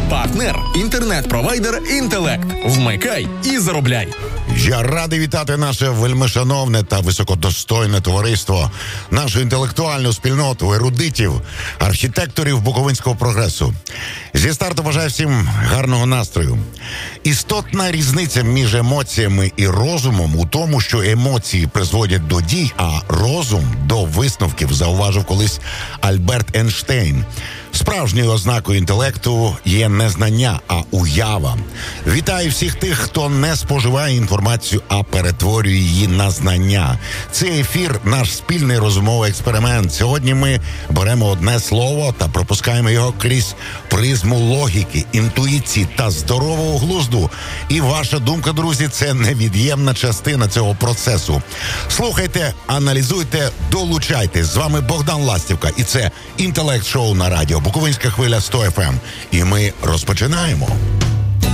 Партнер – інтернет-провайдер «Інтелект». Вмикай і заробляй. Я радий вітати наше вельмишановне та високодостойне товариство, нашу інтелектуальну спільноту ерудитів, архітекторів буковинського прогресу. Зі старту бажаю всім гарного настрою. Істотна різниця між емоціями і розумом у тому, що емоції призводять до дій, а розум – до висновків, зауважив колись Альберт Ейнштейн. Справжньою ознакою інтелекту є не знання, а уява. Вітаю всіх тих, хто не споживає інформацію, а перетворює її на знання. Цей ефір – наш спільний розумовий експеримент. Сьогодні ми беремо одне слово та пропускаємо його крізь призму логіки, інтуїції та здорового глузду. І ваша думка, друзі, це невід'ємна частина цього процесу. Слухайте, аналізуйте, долучайтесь. З вами Богдан Ластівка, і це «Інтелект-шоу» на радіо. Буковинська хвиля 100 FM. І ми розпочинаємо.